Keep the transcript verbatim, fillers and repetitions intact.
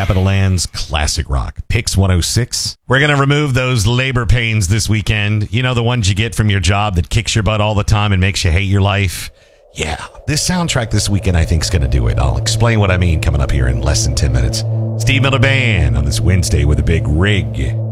Capital Land's classic rock. Pix one oh six. We're going to remove those labor pains this weekend. You know, the ones you get from your job that kicks your butt all the time and makes you hate your life? Yeah, this soundtrack this weekend I think is going to do it. I'll explain what I mean coming up here in less than ten minutes. Steve Miller Band on this Wednesday with a big rig.